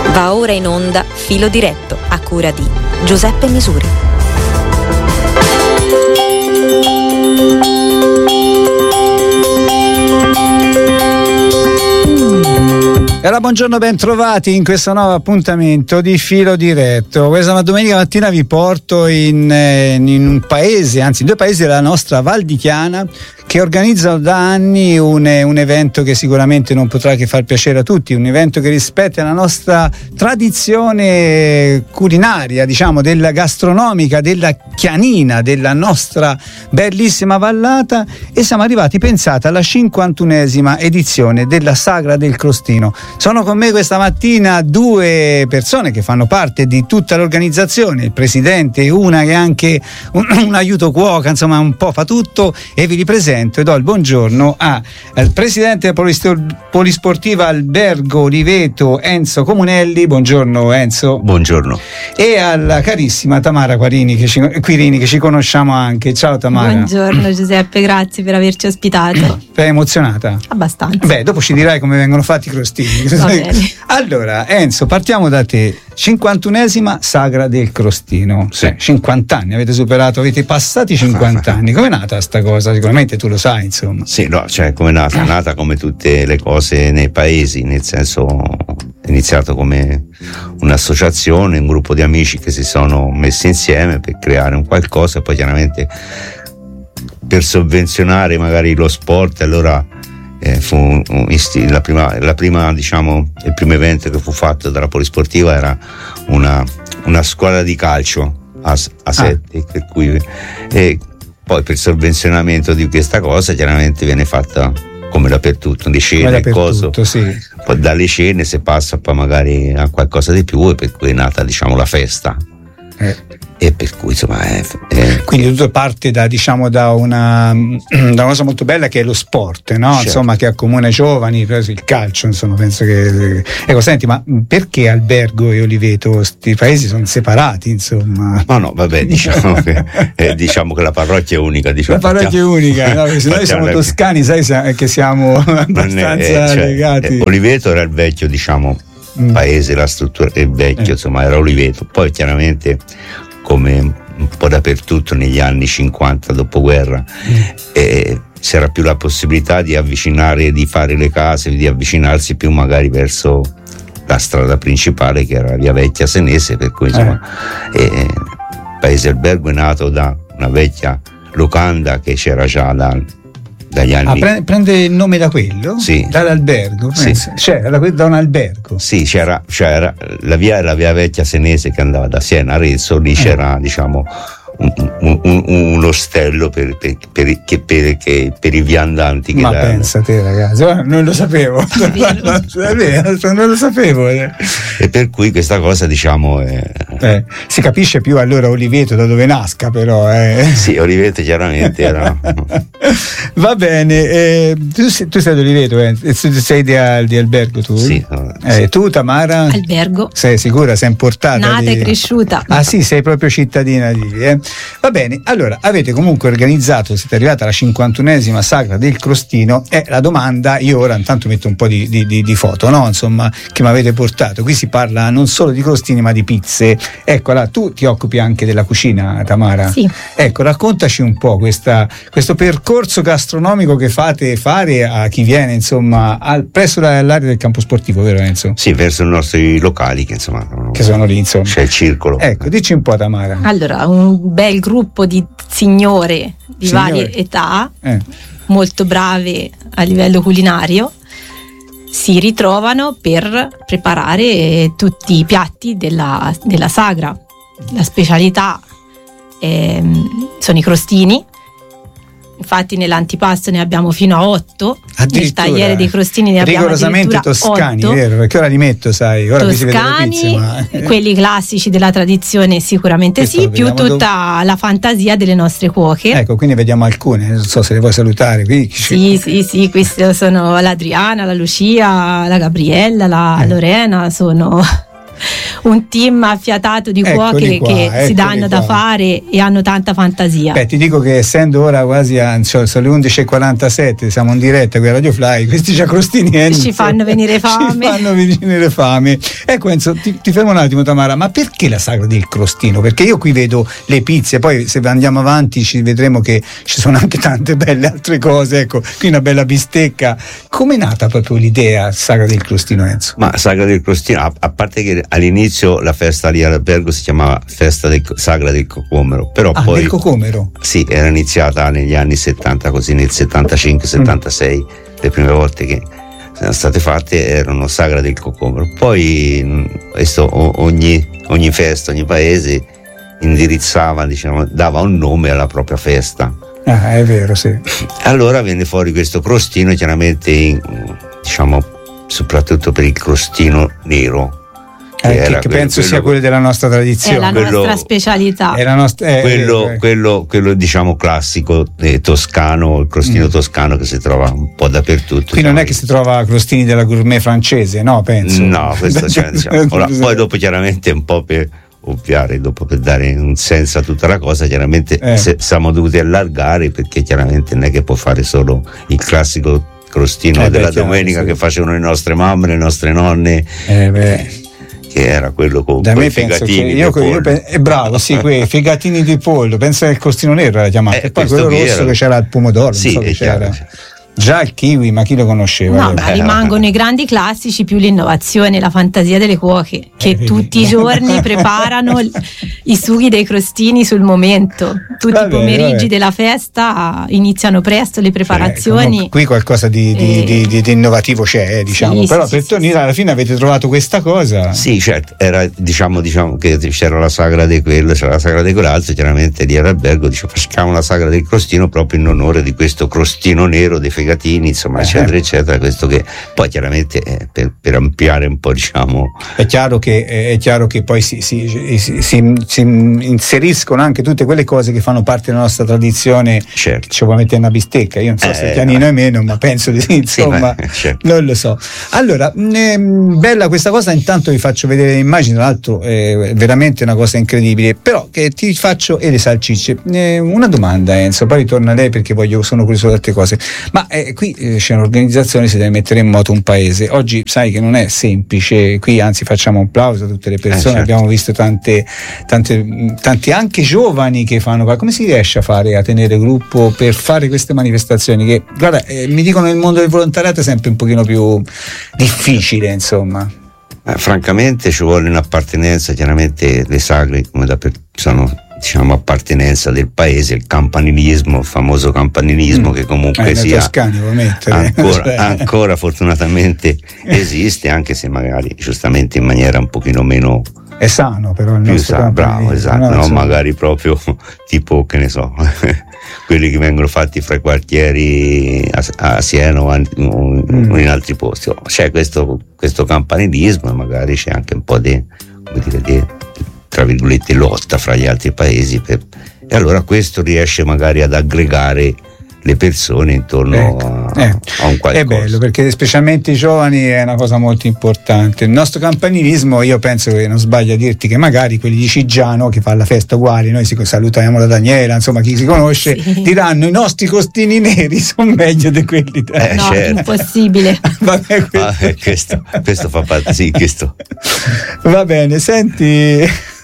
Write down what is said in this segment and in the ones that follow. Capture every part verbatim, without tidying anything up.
Va ora in onda Filo Diretto, a cura di Giuseppe Misuri. E allora, buongiorno, ben trovati in questo nuovo appuntamento di Filo Diretto. Questa domenica mattina vi porto in, eh, in un paese, anzi in due paesi della nostra Val di Chiana, che organizzano da anni un, un evento che sicuramente non potrà che far piacere a tutti, un evento che rispetta la nostra tradizione culinaria, diciamo, della gastronomica, della chianina, della nostra bellissima vallata, e siamo arrivati, pensate, alla cinquantunesima edizione della Sagra del Crostino. Sono con me questa mattina due persone che fanno parte di tutta l'organizzazione, il presidente e una che è anche un, un aiuto cuoca, insomma un po' fa tutto, e vi ripresento e do il buongiorno a, al presidente polisportiva Albergo Oliveto, Enzo Comunelli. Buongiorno Enzo. Buongiorno. E alla carissima Tamara Quirini che ci, Quirini, che ci conosciamo anche. Ciao Tamara. Buongiorno Giuseppe, grazie per averci ospitato. Sei emozionata? Abbastanza. Beh, dopo ci dirai come vengono fatti i crostini. Va bene. Allora Enzo, partiamo da te. cinquantunesima Sagra del Crostino. Sì. cinquanta anni avete superato, avete passati cinquanta anni. Com'è nata sta cosa? Sicuramente tu lo sai, insomma. Sì, no, cioè come è nata? È nata come tutte le cose nei paesi, nel senso è iniziato come un'associazione, un gruppo di amici che si sono messi insieme per creare un qualcosa, e poi chiaramente per sovvenzionare magari lo sport. Allora eh, fu un, un, la prima, la prima diciamo il primo evento che fu fatto dalla Polisportiva era una, una squadra di calcio a, a sette, ah. per cui e poi per sovvenzionamento di questa cosa chiaramente viene fatta come dappertutto, le cene e cose, sì. Poi dalle cene si passa poi magari a qualcosa di più, e per cui è nata, diciamo, la festa. Eh. E per cui insomma è, è quindi tutto parte da, diciamo, da una, da una cosa molto bella che è lo sport, no? Certo. Insomma, che accomuna i giovani, il calcio, insomma, penso che ecco, senti, ma perché Albergo e Oliveto, questi paesi sono separati, insomma? Ma no, vabbè, diciamo che eh, diciamo che la parrocchia è unica, diciamo, la parrocchia è unica, no? Se noi siamo toscani, sai che siamo abbastanza è, cioè, legati. Eh, Oliveto era il vecchio, diciamo, mm. paese, la struttura è vecchio, eh. insomma, era Oliveto. Poi chiaramente, come un po' dappertutto negli anni cinquanta dopoguerra, mm. eh, c'era più la possibilità di avvicinare, di fare le case, di avvicinarsi più magari verso la strada principale, che era via Vecchia Senese, per cui insomma eh. Eh, Paese Albergo è nato da una vecchia locanda che c'era già da, dagli anni. Ah, prende, prende il nome da quello? Sì. Dall'albergo? Sì. C'era da, da un albergo? Sì, c'era, c'era la via era via Vecchia Senese che andava da Siena a Arezzo, lì eh. c'era, diciamo, un, un, un, un ostello per, per, per, che, per, che, per i viandanti. Che Ma erano. pensa te, ragazzi, non lo sapevo. È vero, non lo sapevo. E per cui questa cosa, diciamo, è... eh, si capisce più allora Oliveto da dove nasca, però. Eh. Sì, Oliveto chiaramente era. Va bene, eh, tu, sei, tu sei di Oliveto, eh? Sei di, di Albergo tu? Sì. Eh, sì. Tu, Tamara? Albergo. Sei sicura? Sei importata? Nata di... e cresciuta. Ah sì, sei proprio cittadina di lì, eh? Va bene, allora avete comunque organizzato, siete arrivati alla cinquantunesima Sagra del Crostino, e la domanda, io ora intanto metto un po' di, di, di, di foto, no? Insomma, che mi avete portato. Qui si parla non solo di crostini ma di pizze. Ecco, là, tu ti occupi anche della cucina, Tamara? Sì. Ecco, raccontaci un po' questa, questo percorso gastronomico che fate fare a chi viene, insomma, al, presso l'area del campo sportivo, vero Enzo? Sì, verso i nostri locali che insomma che sono lì, insomma. C'è il circolo. Ecco, dici un po', Tamara. Allora, un bel gruppo di signore di Signore. varie età, Eh. molto brave a livello culinario, si ritrovano per preparare tutti i piatti della, della sagra. La specialità ehm, sono i crostini. Infatti nell'antipasto ne abbiamo fino a otto, nel tagliere dei crostini ne abbiamo rigorosamente toscani, otto. Vero? Perché ora li metto, sai, ora toscani, qui si vede le pizze, ma... quelli classici della tradizione sicuramente Questo sì, più vediamo tutta dove... la fantasia delle nostre cuoche. Ecco, quindi vediamo alcune, non so se le vuoi salutare qui. Sì, sì, sì, queste sono l'Adriana, la Lucia, la Gabriella, la eh. Lorena, sono un team affiatato di cuoche qua, che si danno qua. da fare e hanno tanta fantasia. Beh, ti dico che essendo ora quasi a, cioè, sono le undici e quarantasette, siamo in diretta qui a Radio Fly, questi giacrostini Enzo, ci fanno venire fame. Ci fanno venire fame. Ecco Enzo, ti, ti fermo un attimo Tamara, ma perché la sagra del crostino? Perché io qui vedo le pizze, poi se andiamo avanti ci vedremo che ci sono anche tante belle altre cose, ecco, qui una bella bistecca. Com'è nata proprio l'idea sagra del crostino, Enzo? Ma sagra del crostino, a, a parte che all'inizio la festa lì all'albergo si chiamava festa del sagra del cocomero, però ah, poi del cocomero? Sì, era iniziata negli anni settanta, così nel settantacinque settantasei, mm. le prime volte che sono state fatte erano sagra del cocomero. Poi questo, ogni, ogni festa, ogni paese indirizzava, diciamo, dava un nome alla propria festa. Ah, è vero, sì. Allora venne fuori questo crostino, chiaramente in, diciamo soprattutto per il crostino nero. Che, eh, che, che quello, penso quello, sia quello della nostra tradizione. È la quello, nostra specialità. È la nostra, eh, quello, eh, quello, quello diciamo classico eh, toscano, il crostino mm. toscano che si trova un po' dappertutto. Qui non è che si trova crostini della gourmet francese, no? Penso. No, questo cioè, diciamo. Ora, poi dopo chiaramente un po' per ovviare, dopo per dare un senso a tutta la cosa, chiaramente eh. se, siamo dovuti allargare, perché chiaramente non è che può fare solo il classico crostino eh della beh, chiaro, domenica sì. che facevano le nostre mamme, le nostre nonne. Eh beh. Che era quello con da quei me penso che figatini io, di io pe- è bravo, sì, quei figatini di pollo, penso che il costino nero era chiamato, eh, e poi quello rosso era... che c'era il pomodoro, sì, non so che chiaro, c'era. sì. Già il kiwi, ma chi lo conosceva? No, ma rimangono i grandi classici più l'innovazione, la fantasia delle cuoche che eh, tutti i giorni preparano i sughi dei crostini sul momento. Tutti vabbè, i pomeriggi vabbè. della festa iniziano presto le preparazioni. Eh, qui qualcosa di, di, eh, di, di, di innovativo c'è, eh, diciamo. sì, però sì, per sì, tornare sì. alla fine avete trovato questa cosa. Sì, certo, era diciamo, diciamo che c'era la sagra di quello, c'era la sagra di quell'altro, chiaramente lì all'albergo dice facciamo la sagra del crostino proprio in onore di questo crostino nero dei fegatini, insomma, eh. eccetera eccetera, questo che poi chiaramente eh, per, per ampliare un po', diciamo, è chiaro che è chiaro che poi si, si, si, si, si inseriscono anche tutte quelle cose che fanno parte della nostra tradizione. certo. Ci vuoi mettere una bistecca? Io non so eh, se pianino è meno, ma penso di sì, insomma, sì, beh, certo. non lo so. Allora, mh, bella questa cosa, intanto vi faccio vedere le immagini, tra l'altro è veramente una cosa incredibile, però che ti faccio e le salsicce. Eh, una domanda Enzo, poi ritorno a lei perché voglio, sono curioso di altre cose, ma eh, qui eh, c'è un'organizzazione, si deve mettere in moto un paese. Oggi sai che non è semplice, qui anzi facciamo un applauso a tutte le persone, eh, certo. abbiamo visto tante, tante, tanti anche giovani che fanno, come si riesce a fare, a tenere gruppo per fare queste manifestazioni che, guarda, eh, mi dicono nel mondo del volontariato è sempre un pochino più difficile, insomma. Eh, francamente ci vuole un'appartenenza, chiaramente le sagre come da per, sono diciamo appartenenza del paese, il campanilismo, il famoso campanilismo mm. che comunque eh, sia toscani, ancora, cioè. ancora fortunatamente esiste, anche se magari giustamente in maniera un pochino meno è sano, però il più nostro sano, bravo, esatto, no, no, magari proprio tipo, che ne so, quelli che vengono fatti fra i quartieri a, a Siena o, a, o mm. in altri posti. C'è questo, questo campanilismo e magari c'è anche un po' di, come dire, di, tra virgolette, lotta fra gli altri paesi per, e allora questo riesce magari ad aggregare le persone intorno ecco, a, eh. a un qualcosa. È bello perché specialmente i giovani è una cosa molto importante. Il nostro campanilismo, io penso che non sbaglio a dirti che magari quelli di Cigiano che fa la festa uguali, noi si salutiamo la Daniela, insomma chi si conosce, sì. diranno i nostri costini neri sono meglio di quelli da... eh, no, certo. impossibile. Vabbè, questo... Ah, eh, questo, questo fa parte, sì, questo. Va bene, senti.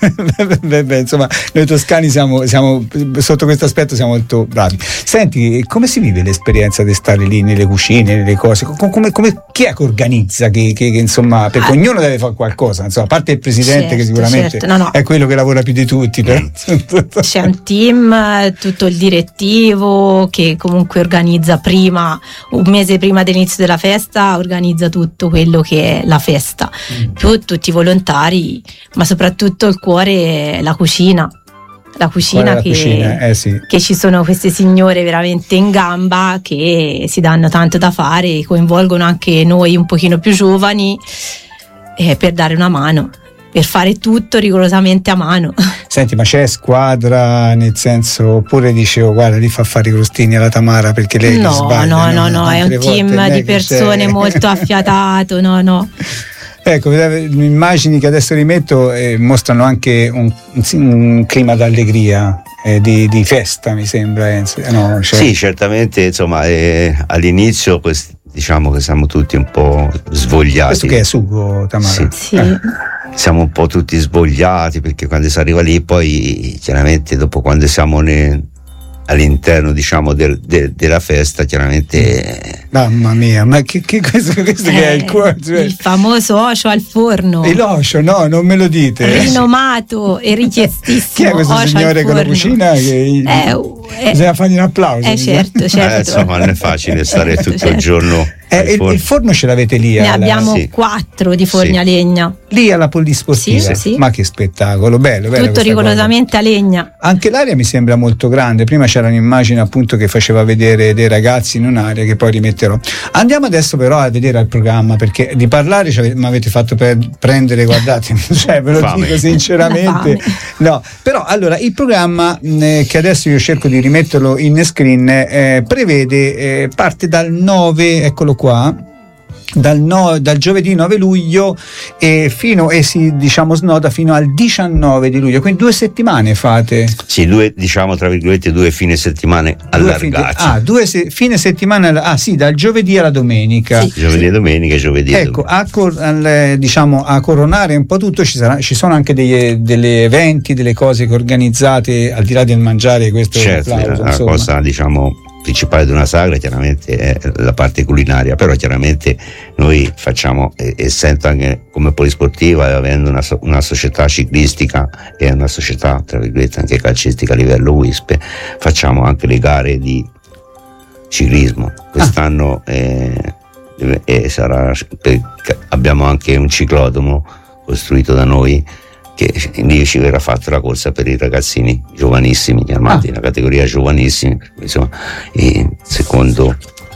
Beh, beh, insomma, noi toscani siamo, siamo sotto questo aspetto siamo molto bravi. Senti, come si vive l'esperienza di stare lì nelle cucine, nelle cose? Come, come, chi è che organizza? Che, che, che insomma, perché ah. ognuno deve fare qualcosa, insomma, a parte il presidente, certo, che sicuramente certo. no, no. è quello che lavora più di tutti. Però. C'è un team, tutto il direttivo che comunque organizza prima, un mese prima dell'inizio della festa, organizza tutto quello che è la festa, mm. più tutti i volontari, ma soprattutto il cuore, la cucina. La cucina, la che, cucina? Eh, sì. che ci sono queste signore veramente in gamba che si danno tanto da fare, coinvolgono anche noi un pochino più giovani eh, per dare una mano, per fare tutto rigorosamente a mano. Senti, ma c'è squadra, nel senso, oppure dicevo guarda lì fa fare i crostini alla Tamara perché lei no, sbaglia? No, no, no, no, è un team di persone c'è... molto affiatato, no, no. Ecco, le immagini che adesso rimetto eh, mostrano anche un, un clima d'allegria, eh, di, di festa, mi sembra. Eh, no, cioè... Sì, certamente, insomma, eh, all'inizio questi, diciamo che siamo tutti un po' svogliati. Questo che è sugo, Tamara? Sì. Sì. Eh. Siamo un po' tutti svogliati, perché quando si arriva lì, poi chiaramente dopo, quando siamo ne, all'interno, diciamo, del, de, della festa, chiaramente... Mamma mia, ma che, che questo, questo Eh, che è il cuore? il famoso oscio al forno, Il oscio, no, non me lo dite. rinomato e richiestissimo. Chi è questo oscio signore al con la forno. cucina? Che Eh, eh, bisogna fargli un applauso. eh, certo, certo. Eh, insomma, non è facile stare Certo, tutto certo. il giorno. Eh, al il, forno. il forno ce l'avete lì? Ne alla- abbiamo Sì. quattro di forni Sì. a legna, Lì alla polisportiva? Sì, sì. Ma che spettacolo, bello, bello. tutto questa rigorosamente a legna. cosa. Anche l'area mi sembra molto grande. Prima c'era un'immagine appunto che faceva vedere dei ragazzi in un'area che poi rimetterò. Andiamo adesso però a vedere al programma, perché di parlare mi avete fatto per prendere, guardate, cioè ve lo Fame. dico sinceramente. No, però allora il programma mh, eh, che adesso io cerco di rimetterlo in screen eh, prevede, eh, parte dal nove, eccolo qua. Dal, no, dal giovedì nove luglio e fino e si diciamo snoda fino al diciannove di luglio, quindi due settimane fate. Sì, due, diciamo tra virgolette, due fine settimane Due fine, allargati. ah, due se, fine settimana, ah sì, dal giovedì alla domenica. Sì. Giovedì e domenica, giovedì e Ecco, domenica. a, cor- al- diciamo, a coronare un po' tutto ci, sarà, ci sono anche degli, degli eventi, delle cose che organizzate al di là del mangiare, questo Certo, applauso, la insomma. cosa, diciamo, principale di una sagra chiaramente è la parte culinaria, però chiaramente noi facciamo, e, essendo anche come polisportiva e avendo una, so- una società ciclistica e una società tra virgolette anche calcistica a livello U I S P, facciamo anche le gare di ciclismo. Quest'anno eh, eh, sarà, per- abbiamo anche un ciclodromo costruito da noi, che lì ci verrà fatta la corsa per i ragazzini giovanissimi chiamati, Ah. la categoria giovanissimi, insomma, il secondo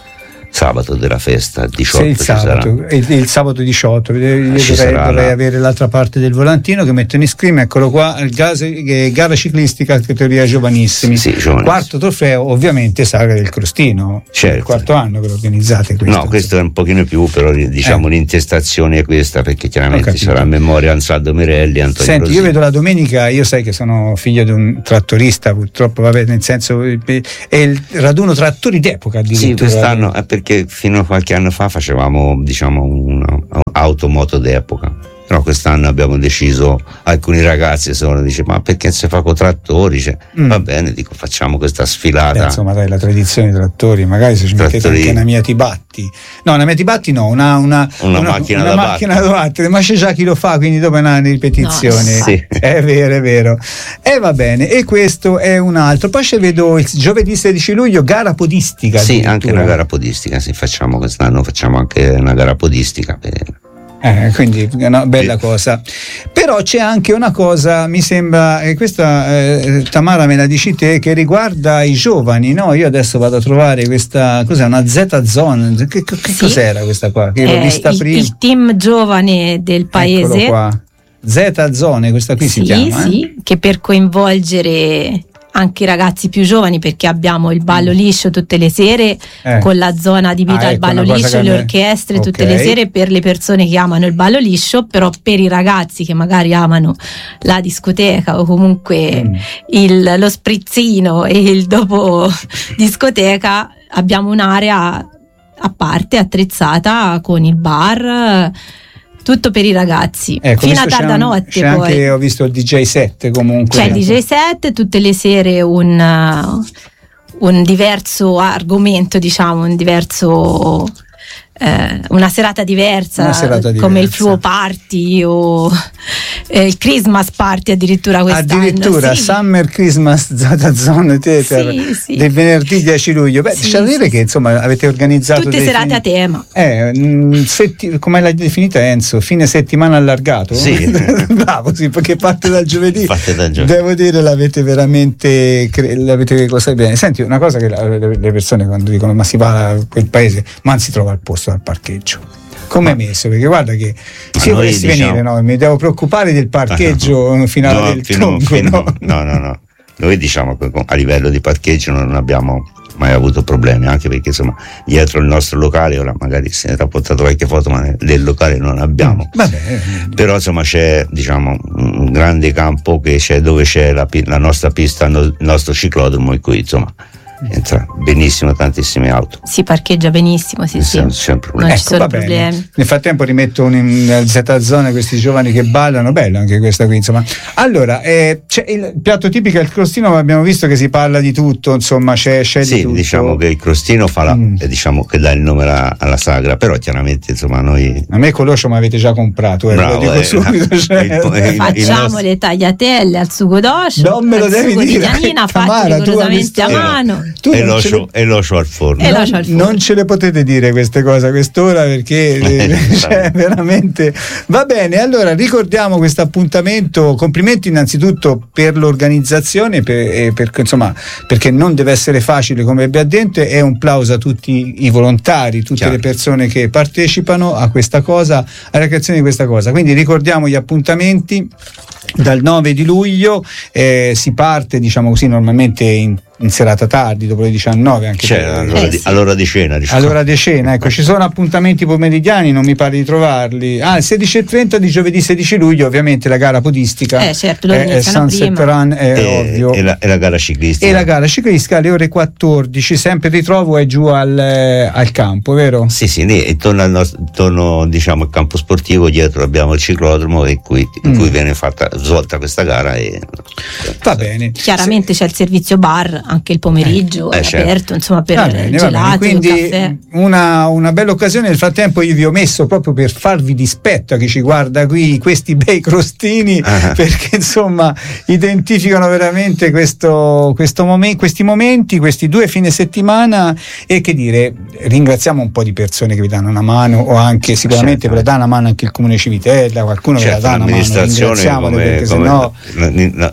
sabato della festa, il Sì, diciotto il ci sabato, sarà. il, il sabato diciotto. Io Ci dovrei, sarà dovrei la- avere l'altra parte del volantino che metto in screen, eccolo qua, il gas- eh, gara ciclistica categoria giovanissimi. Sì, giovanissimi. Quarto trofeo, ovviamente Sagra del Crostino. Certo. Il quarto anno che lo organizzate questo. No, questo è un pochino più, però diciamo Eh. l'intestazione è questa, perché Ho chiaramente capito. sarà a memoria Ansaldo Merelli e Antonio Senti, io Rosini. vedo la domenica, io sai che sono figlio di un trattorista, purtroppo, vabbè, nel senso, eh, è il raduno trattori d'epoca Sì, addirittura. quest'anno è perché fino a qualche anno fa facevamo, diciamo, un'automoto d'epoca, però quest'anno abbiamo deciso, alcuni ragazzi sono, dice, ma perché se fa con trattori? Cioè, Mm. va bene, dico, facciamo questa Beh, sfilata. insomma, dai, la tradizione dei trattori, magari se ci mettete Trattori- anche una mia Tibatti, no, una mia Tibatti no, una, una, Una macchina una da macchina battere. da battere, ma c'è già chi lo fa, quindi dopo è una ripetizione. No, sì. È vero, è vero. E va bene, e questo è un altro. Poi ci vedo il giovedì sedici luglio, gara podistica. Sì, addirittura. anche una gara podistica, sì, facciamo quest'anno facciamo anche una gara podistica. per- Eh, quindi è una bella Sì. cosa. Però c'è anche una cosa, mi sembra, e questa eh, Tamara me la dici te, che riguarda i giovani, no? Io adesso vado a trovare questa, cos'è, una Z-Zone, che, che- che Sì. cos'era questa qua? Che l'ho Eh, vista il, prima. il team giovane del Eccolo paese, qua. Z-Zone, questa qui si sì, chiama. eh? sì, che per coinvolgere anche i ragazzi più giovani, perché abbiamo il ballo liscio tutte le sere, Eh. con la zona adibita Ah, al ecco, ballo una cosa liscio, che le a me- orchestre tutte ok. le sere per le persone che amano il ballo liscio, però per i ragazzi che magari amano la discoteca o comunque Mm. il- lo sprizzino e il dopo discoteca, abbiamo un'area a parte attrezzata con il bar, tutto per i ragazzi, Ecco, fino a visto c'è tarda un- notte. c'è Poi anche, ho visto il D J set comunque. c'è il D J set, tutte le sere un, uh, un diverso argomento, diciamo, un diverso eh, una serata diversa, Una serata come il diversa. Fluo Party o eh, il Christmas Party addirittura quest'anno. Addirittura sì. Summer Christmas Z-Zone Theater Sì, sì. del venerdì dieci luglio. Beh, Sì, c'è da dire sì, che sì. insomma avete organizzato Tutte dei serate fini- a tema. Eh, mh, setti- come l'hai definita Enzo? Fine settimana allargato? Sì. Bravo, sì, perché parte dal giovedì. Parte dal giovedì. Devo dire, l'avete veramente cre- l'avete cosa bene. Senti, una cosa che la- le le persone quando dicono ma si va a quel paese, ma non si trova il posto al parcheggio. Come è messo? Perché guarda che se io noi volessi diciamo- venire, no, mi devo preoccupare del parcheggio Ah, finale no, del fino- tronco, fino- no? no, no, no. Noi diciamo che con- a livello di parcheggio non abbiamo mai avuto problemi, anche perché insomma dietro il nostro locale, ora magari se ne era portato qualche foto, ma del locale non abbiamo. Vabbè. Però insomma c'è, diciamo, un grande campo che c'è, dove c'è la, la nostra pista, il nostro ciclodromo, in cui insomma entra benissimo tantissime auto. Si parcheggia benissimo, sì, sì. Non c'è problema. Non ci Ecco, sono va bene. problemi. Nel frattempo rimetto un, in Z-Zone questi giovani che ballano, bello anche questa qui, insomma. Allora, eh, c'è il piatto tipico è il crostino, ma abbiamo visto che si parla di tutto, insomma, c'è, c'è Sì, di tutto. diciamo che il crostino fa la, Mm. eh, diciamo che dà il nome alla, alla sagra, però chiaramente insomma noi A me coloscio mi avete già comprato, eh, Bravo, lo dico eh, subito. Cioè, il- il- il Facciamo nostro- le tagliatelle al sugo d'oscio, non me lo al devi sugo dire, di Gianina, fatto Tamara, tu rigorosamente a hai visto- mano. Tu e non ce l'oscio, le- e l'oscio al forno. E non, l'oscio al forno. non ce le potete dire queste cose a quest'ora, perché eh, cioè, veramente va bene. Allora ricordiamo questo appuntamento, complimenti innanzitutto per l'organizzazione, per, eh, perché, insomma, perché non deve essere facile, come abbiamo detto, e un plauso a tutti i volontari, tutte Chiaro. le persone che partecipano a questa cosa, alla creazione di questa cosa. Quindi ricordiamo gli appuntamenti. Dal nove di luglio eh, si parte, diciamo così, normalmente in, in serata tardi, dopo le diciannove, anche C'è per- all'ora, Eh, di, sì. all'ora di cena, diciamo. all'ora di cena, ecco, ci sono appuntamenti pomeridiani, non mi pare di trovarli. Ah, il sedici e trenta di giovedì sedici luglio, ovviamente la gara podistica. Eh, certo, lo è, è iniziano Sunset prima. Run, è e, ovvio. e la, e la gara ciclistica. E la gara ciclistica alle ore quattordici, sempre il ritrovo è giù al, eh, al campo, vero? Sì, sì, lì intorno al nostro, intorno, diciamo, al campo sportivo, dietro abbiamo il ciclodromo in cui, in Mm. cui viene fatta svolta questa gara. E, Va bene. Chiaramente c'è il servizio bar anche il pomeriggio, Eh, è certo. aperto, insomma, per Va bene, va gelato, bene. Quindi caffè. una, una bella occasione. Nel frattempo io vi ho messo, proprio per farvi dispetto a chi ci guarda qui, questi bei crostini, Ah. perché insomma identificano veramente questo, questo momen- questi momenti, questi due fine settimana. E che dire, ringraziamo un po' di persone che vi danno una mano, o anche sicuramente Certo. ve la dà una mano anche il Comune Civitella, qualcuno ve certo, la dà una mano, l'amministrazione, ringraziamole, come, perché come sennò la- la-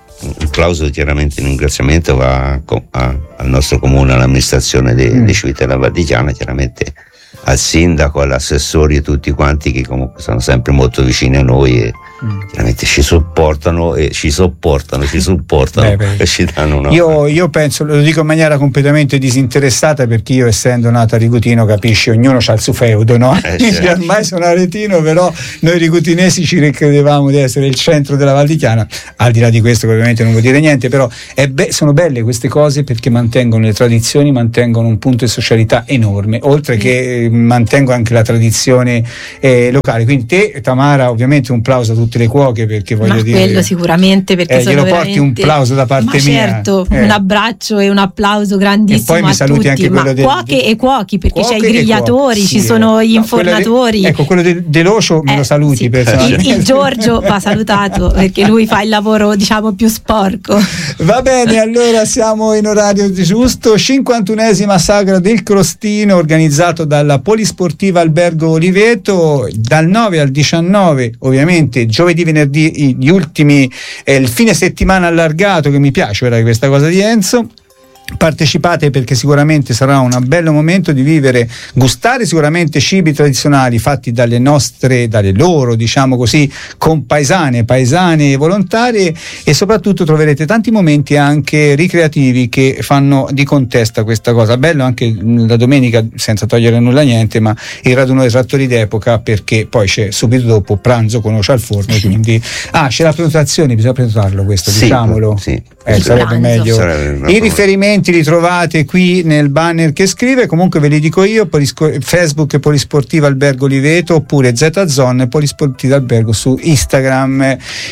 un plauso, chiaramente un ringraziamento va a- a- al nostro comune, all'amministrazione di Mm. Civitella Valdichiana, chiaramente al sindaco, all'assessori e tutti quanti che comunque sono sempre molto vicini a noi e Mm. chiaramente ci supportano e ci sopportano, ci supportano Beh, beh. e ci danno una Io, io penso, lo dico in maniera completamente disinteressata, perché io, essendo nato a Rigutino, capisci, ognuno ha il suo feudo, no? Eh, certo. Ormai sono aretino, però noi rigutinesi ci ricredevamo di essere il centro della Val di Chiana. Al di là di questo, che ovviamente non vuol dire niente, però è be- sono belle queste cose, perché mantengono le tradizioni, mantengono un punto di socialità enorme, oltre che eh, mantengono anche la tradizione eh, locale. Quindi te, Tamara, ovviamente un plauso a tutte le cuoche, perché voglio Ma dire, quello sicuramente, perché eh, sono glielo porti veramente... un plauso da parte ma mia. certo, Eh. un abbraccio e un applauso grandissimo E poi mi a saluti tutti, anche ma quello del- cuoche e cuochi, perché c'è i Cuoche e grigliatori, cuochi, ci sì, sono eh. gli No, quello de- informatori. ecco, quello del Deloscio me Eh, lo saluti sì. personalmente. il, il Giorgio va salutato, perché lui fa il lavoro, diciamo, più sporco. Va bene, allora siamo in orario giusto. cinquantunesima sagra del crostino, organizzato dalla Polisportiva Albergo Oliveto, dal nove al diciannove, ovviamente giovedì, venerdì, gli ultimi, eh, il fine settimana allargato, che mi piace ora questa cosa di Enzo. Partecipate, perché sicuramente sarà un bello momento di vivere, gustare sicuramente cibi tradizionali fatti dalle nostre, dalle loro, diciamo così, compaesane, paesane e volontarie, e soprattutto troverete tanti momenti anche ricreativi che fanno di contesto a questa cosa. Bello anche la domenica, senza togliere nulla a niente, ma il raduno dei trattori d'epoca, perché poi c'è subito dopo pranzo con oce al forno, quindi ah, c'è la prenotazione, bisogna prenotarlo questo, Sì, diciamolo. sì. Eh, Sì. sarebbe Pranzo. meglio. Sarebbe una- I riferimenti li trovate qui nel banner che scrive, comunque ve li dico io: Polisco- Facebook Polisportiva Albergo Oliveto, oppure Z-Zone Polisportiva Albergo su Instagram.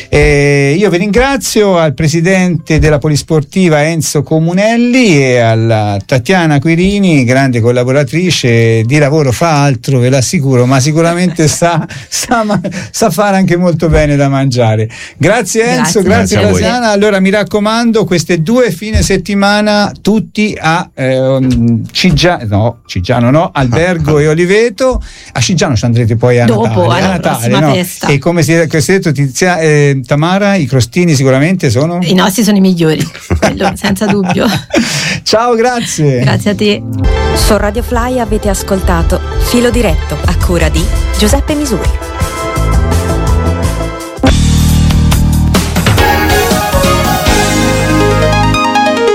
Eh, io vi ringrazio, al presidente della Polisportiva Enzo Comunelli e alla Tatiana Quirini, grande collaboratrice, di lavoro fa altro, ve l'assicuro, ma sicuramente sa, sa, ma- sa fare anche molto bene da mangiare. Grazie Enzo, Grazie. grazie, Grazie a voi. Tatiana. Allora mi raccomando, queste due fine settimana tutti a ehm, Ciggiano, no, Ciggiano no, Albergo e Oliveto. A Ciggiano ci andrete poi a Dopo, Natale, alla a Natale, prossima no? festa. E come si è come si è detto, Tizia- eh, Tamara, i crostini sicuramente sono. I nostri sono i migliori, quello senza dubbio. Ciao, grazie. Grazie a te. Su Radio Fly avete ascoltato Filo Diretto, a cura di Giuseppe Misuri. Buon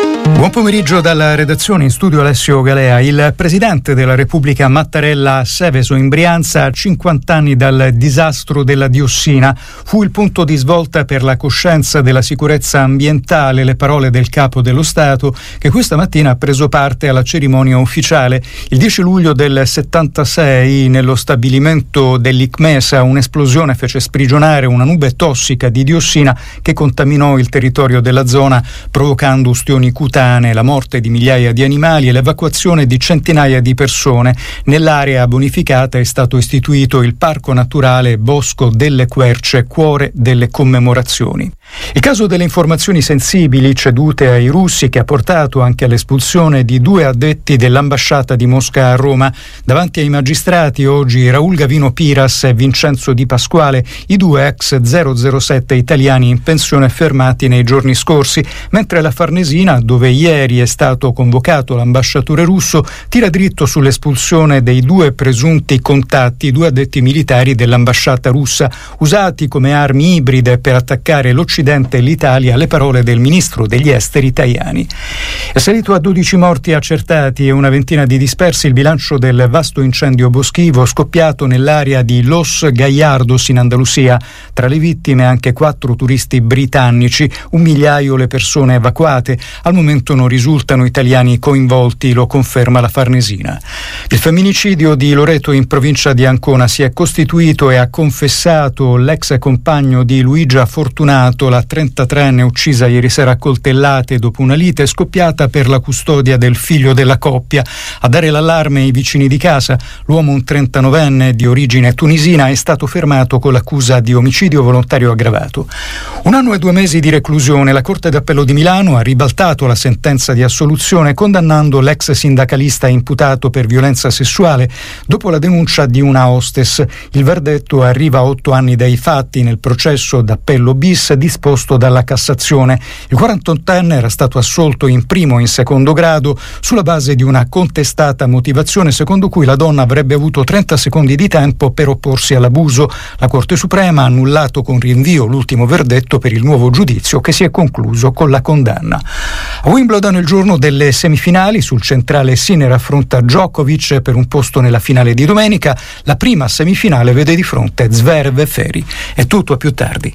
Buon pomeriggio dalla redazione, in studio Alessio Galea. Il presidente della Repubblica Mattarella a Seveso in Brianza, a cinquanta anni dal disastro della diossina, fu il punto di svolta per la coscienza della sicurezza ambientale, le parole del capo dello Stato, che questa mattina ha preso parte alla cerimonia ufficiale. Il dieci luglio del settantasei, nello stabilimento dell'Icmesa, un'esplosione fece sprigionare una nube tossica di diossina che contaminò il territorio della zona, provocando ustioni cutanei, la morte di migliaia di animali e l'evacuazione di centinaia di persone. Nell'area bonificata è stato istituito il Parco Naturale Bosco delle Querce, cuore delle commemorazioni. Il caso delle informazioni sensibili cedute ai russi, che ha portato anche all'espulsione di due addetti dell'ambasciata di Mosca a Roma. Davanti ai magistrati oggi Raul Gavino Piras e Vincenzo Di Pasquale, i due ex zero zero sette italiani in pensione fermati nei giorni scorsi, mentre la Farnesina, dove ieri è stato convocato l'ambasciatore russo, tira dritto sull'espulsione dei due presunti contatti, due addetti militari dell'ambasciata russa, usati come armi ibride per attaccare l'Occidente e l'Italia, le parole del ministro degli esteri Tajani. È salito a dodici morti accertati e una ventina di dispersi il bilancio del vasto incendio boschivo scoppiato nell'area di Los Gallardos in Andalusia. Tra le vittime anche quattro turisti britannici, un migliaio le persone evacuate. Al momento non risultano italiani coinvolti, lo conferma la Farnesina. Il femminicidio di Loreto in provincia di Ancona si è costituito e ha confessato l'ex compagno di Luigia Fortunato, la trentatreenne uccisa ieri sera a coltellate dopo una lite scoppiata per la custodia del figlio della coppia. A dare l'allarme ai vicini di casa, l'uomo, un trentanovenne di origine tunisina, è stato fermato con l'accusa di omicidio volontario aggravato. Un anno e due mesi di reclusione. La Corte d'Appello di Milano ha ribaltato la sentenza di assoluzione condannando l'ex sindacalista imputato per violenza sessuale dopo la denuncia di una hostess. Il verdetto arriva a otto anni dai fatti nel processo d'appello bis disposto dalla Cassazione. Il quarantottenne era stato assolto in primo e in secondo grado sulla base di una contestata motivazione secondo cui la donna avrebbe avuto trenta secondi di tempo per opporsi all'abuso. La Corte Suprema ha annullato con rinvio l'ultimo verdetto per il nuovo giudizio, che si è concluso con la condanna. A Wimbledon, il giorno delle semifinali, sul centrale Sinner affronta Djokovic per un posto nella finale di domenica. La prima semifinale vede di fronte Zverev e Ferri. È tutto, a più tardi.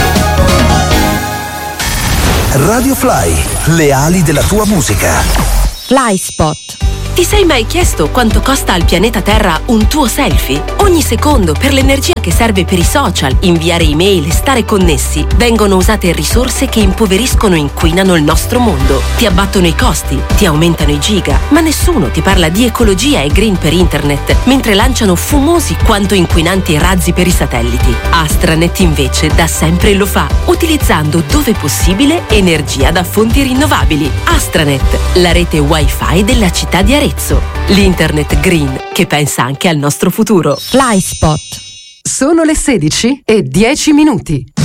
Radio Fly, le ali della tua musica. Fly Spot. Ti sei mai chiesto quanto costa al pianeta Terra un tuo selfie? Ogni secondo, per l'energia che serve per i social, inviare email e stare connessi, vengono usate risorse che impoveriscono e inquinano il nostro mondo. Ti abbattono i costi, ti aumentano i giga, ma nessuno ti parla di ecologia e green per internet, mentre lanciano fumosi quanto inquinanti razzi per i satelliti. Astranet invece da sempre lo fa, utilizzando dove possibile energia da fonti rinnovabili. Astranet, la rete wifi della città di Arezzo. L'internet green che pensa anche al nostro futuro. Fly Spot. Sono le sedici e dieci minuti.